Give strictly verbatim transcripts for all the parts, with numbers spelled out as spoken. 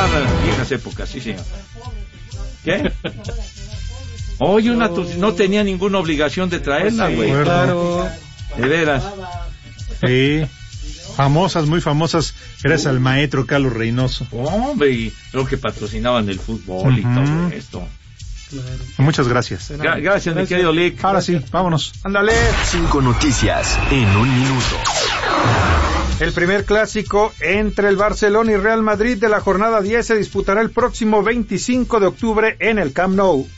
recordar las viejas épocas, sí, señor. ¿Qué? Oye, una tu... no tenía ninguna obligación de traerla, güey. Sí, claro. De veras. Sí. Famosas, muy famosas, gracias al maestro Carlos Reynoso. Hombre, y creo que patrocinaban el fútbol uh-huh. y todo esto. Claro. Muchas gracias. Gra- gracias, gracias, mi querido Lick. Ahora sí, vámonos. Ándale. Cinco noticias en un minuto. El primer clásico entre el Barcelona y Real Madrid de la jornada diez se disputará el próximo veinticinco de octubre en el Camp Nou.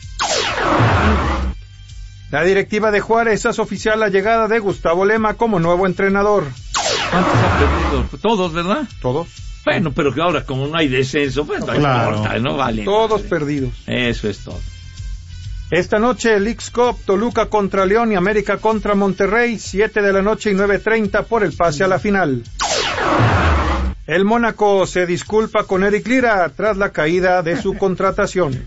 La directiva de Juárez hace oficial la llegada de Gustavo Lema como nuevo entrenador. ¿Cuántos ha perdido? Todos, ¿verdad? Todos. Bueno, pero que ahora como no hay descenso, pues no claro. importa, no vale. Todos perdidos. Eso es todo. Esta noche el Leagues Cup, Toluca contra León y América contra Monterrey, siete de la noche y nueve treinta por el pase a la final. El Mónaco se disculpa con Eric Lira tras la caída de su contratación.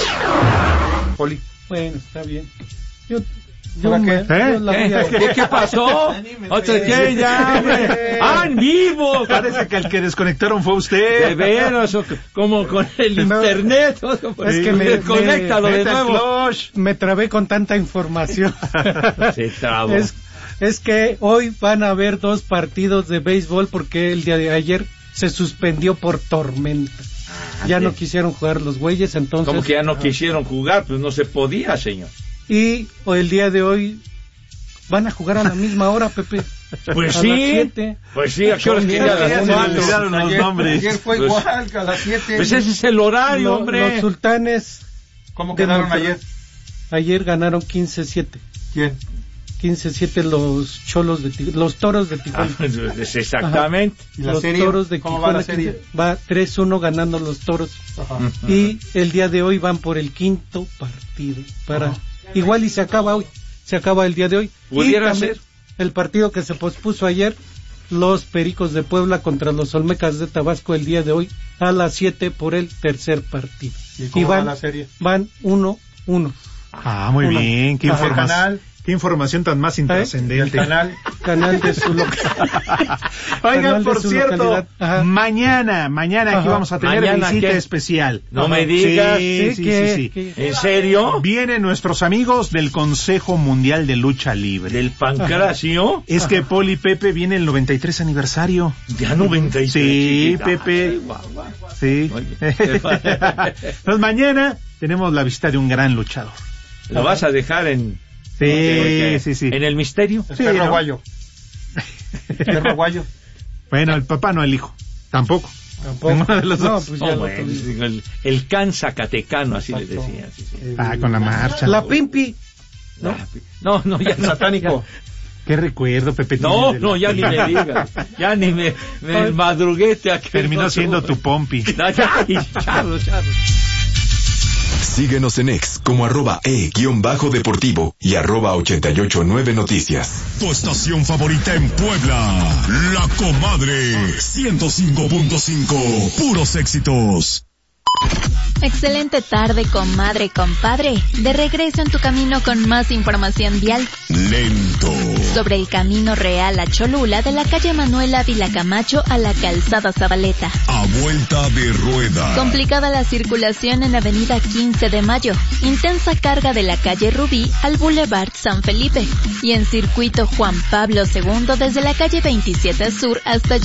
Poli. Bueno, está bien. Yo, yo ¿Para me, qué? yo la voy a... ¿Qué, ¿Qué pasó? ¿Otra qué? Ya, hombre. ¡Ah, en vivo! Parece que el que desconectaron fue usted. De veras, o como con el internet. Es que me, Conéctalo me, de nuevo. Me trabé con tanta información. Se trabó. Es, es que hoy van a haber dos partidos de béisbol porque el día de ayer se suspendió por tormenta. Ah, ya sí. No quisieron jugar los güeyes, entonces... Como que ya no quisieron jugar, pues no se podía, señor. Y el día de hoy van a jugar a la misma hora, Pepe. Pues a sí. las siete. Pues sí, ¿a qué horas quería las olvidaron los nombres? Ayer fue pues, igual, a las siete. Pues ese es el horario, Lo, hombre. Los sultanes... ¿Cómo quedaron ayer? Ayer ganaron quince siete. ¿Quién? quince siete los cholos de Tijuana, los toros de Tijuana. Ah, pues exactamente. ¿Y la los serie? Toros de ¿Cómo Tijuana, va la serie? Va tres uno ganando los toros. Ajá. Y el día de hoy van por el quinto partido. Para Ajá. Igual y se acaba hoy. Se acaba el día de hoy. Pudiera ser. El partido que se pospuso ayer, los Pericos de Puebla contra los Olmecas de Tabasco el día de hoy a las siete por el tercer partido. ¿Y cómo y van, va la serie? Van uno uno. Ah, muy uno. Bien. ¿Qué información? Qué información tan más intrascendente. ¿Eh? Canal, canal de su local. Oigan, por cierto, mañana, mañana Ajá. aquí vamos a tener ¿Mañana visita qué? especial. No me digas. Sí, sí, sí, sí, sí. ¿En serio? Vienen nuestros amigos del Consejo Mundial de Lucha Libre. ¿Del Pancracio? Es que Poli Pepe viene el noventa y tres aniversario. ¿Ya noventa y tres? Sí, Pepe. Ay, guau, guau. Sí. Pues mañana tenemos la visita de un gran luchador. ¿Lo vas a dejar en...? Sí, okay. sí, sí. ¿En el misterio? El sí, perro ¿no? guayo. El perro guayo. Bueno, el papá no el hijo. Tampoco. Tampoco. De los no, dos. pues ya oh, bueno, el, el can zacatecano, así le decían. Sí, sí. Ah, con la marcha. La Pimpi. ¿No? No, no, ya no. Satánico. Qué recuerdo, Pepe. No, no, ya ni me digas. Ya ni me, me madruguete. Terminó siendo tu Pompi. Ay, charro, charro. Síguenos en X como arroba e guión bajo deportivo y arroba ochenta y ocho nueve noticias. Tu estación favorita en Puebla, La Comadre, ciento cinco punto cinco, puros éxitos. Excelente tarde, comadre, compadre. De regreso en tu camino con más información vial. Lento. Sobre el camino real a Cholula de la calle Manuel Ávila Camacho a la calzada Zabaleta. A vuelta de rueda. Complicada la circulación en avenida quince de mayo. Intensa carga de la calle Rubí al Boulevard San Felipe. Y en circuito Juan Pablo segundo desde la calle veintisiete Sur hasta